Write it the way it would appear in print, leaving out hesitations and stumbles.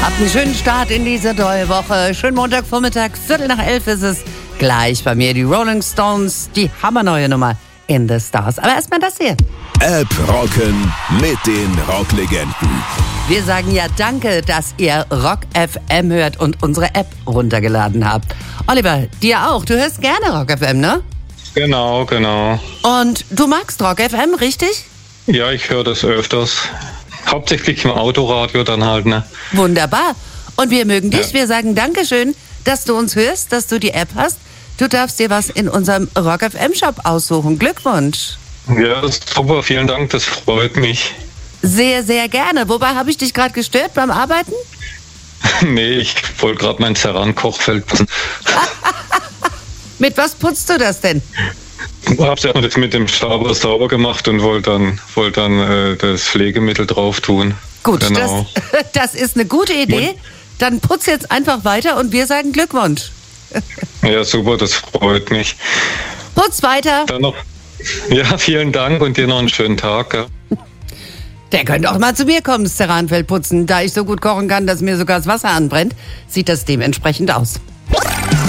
Habt einen schönen Start in diese neue Woche. Schönen Montagvormittag, 11:15 ist es. Gleich bei mir die Rolling Stones, die hammerneue Nummer In the Stars. Aber erstmal das hier. App rocken mit den Rocklegenden. Wir sagen ja danke, dass ihr Rock FM hört und unsere App runtergeladen habt. Oliver, dir auch. Du hörst gerne Rock FM, ne? Genau. Und du magst Rock FM, richtig? Ja, ich höre das öfters. Hauptsächlich im Autoradio dann halt, ne? Wunderbar. Und wir mögen dich. Ja. Wir sagen Dankeschön, dass du uns hörst, dass du die App hast. Du darfst dir was in unserem Rock FM Shop aussuchen. Glückwunsch. Ja, das ist super. Vielen Dank. Das freut mich. Sehr, sehr gerne. Wobei, habe ich dich gerade gestört beim Arbeiten? Nee, ich wollte gerade mein Ceran-Kochfeld putzen. Mit was putzt du das denn? Ich habe ja jetzt mit dem Staber sauber gemacht und wollte dann das Pflegemittel drauf tun. Gut, Genau. das ist eine gute Idee. Dann putz jetzt einfach weiter und wir sagen Glückwunsch. Ja, super. Das freut mich. Putz weiter. Dann noch. Ja, vielen Dank und dir noch einen schönen Tag. Ja. Der könnte auch mal zu mir kommen, das Ceranfeld putzen. Da ich so gut kochen kann, dass mir sogar das Wasser anbrennt, sieht das dementsprechend aus.